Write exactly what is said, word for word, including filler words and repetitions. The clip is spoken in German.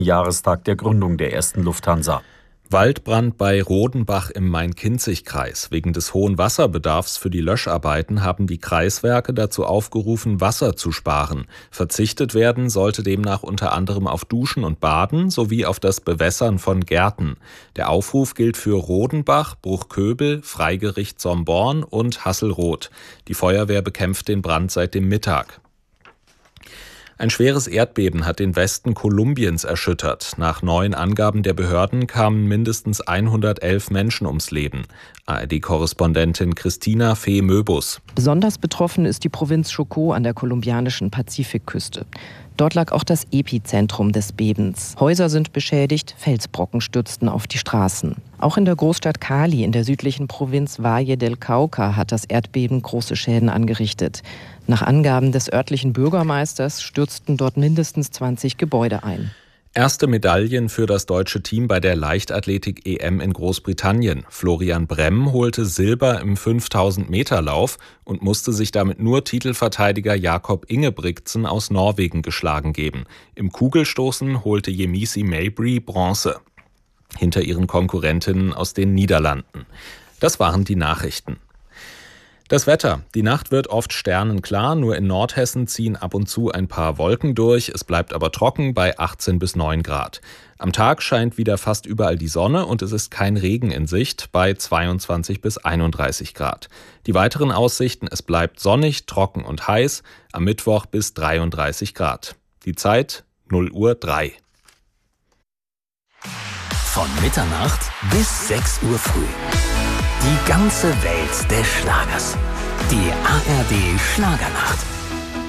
Jahrestag der Gründung der ersten Lufthansa. Waldbrand bei Rodenbach im Main-Kinzig-Kreis. Wegen des hohen Wasserbedarfs für die Löscharbeiten haben die Kreiswerke dazu aufgerufen, Wasser zu sparen. Verzichtet werden sollte demnach unter anderem auf Duschen und Baden sowie auf das Bewässern von Gärten. Der Aufruf gilt für Rodenbach, Bruchköbel, Freigericht Somborn und Hasselroth. Die Feuerwehr bekämpft den Brand seit dem Mittag. Ein schweres Erdbeben hat den Westen Kolumbiens erschüttert. Nach neuen Angaben der Behörden kamen mindestens hundertelf Menschen ums Leben. A R D-Korrespondentin Christina Fee-Möbus. Besonders betroffen ist die Provinz Chocó an der kolumbianischen Pazifikküste. Dort lag auch das Epizentrum des Bebens. Häuser sind beschädigt, Felsbrocken stürzten auf die Straßen. Auch in der Großstadt Cali in der südlichen Provinz Valle del Cauca hat das Erdbeben große Schäden angerichtet. Nach Angaben des örtlichen Bürgermeisters stürzten dort mindestens zwanzig Gebäude ein. Erste Medaillen für das deutsche Team bei der Leichtathletik-E M in Großbritannien. Florian Bremm holte Silber im fünftausend-Meter-Lauf und musste sich damit nur Titelverteidiger Jakob Ingebrigtsen aus Norwegen geschlagen geben. Im Kugelstoßen holte Yemisi Mabry Bronze hinter ihren Konkurrentinnen aus den Niederlanden. Das waren die Nachrichten. Das Wetter. Die Nacht wird oft sternenklar, nur in Nordhessen ziehen ab und zu ein paar Wolken durch. Es bleibt aber trocken bei achtzehn bis neun Grad. Am Tag scheint wieder fast überall die Sonne und es ist kein Regen in Sicht bei zweiundzwanzig bis einunddreißig Grad. Die weiteren Aussichten: Es bleibt sonnig, trocken und heiß, am Mittwoch bis dreiunddreißig Grad. Die Zeit null Uhr drei. Von Mitternacht bis sechs Uhr früh. Die ganze Welt des Schlagers. Die A R D Schlagernacht.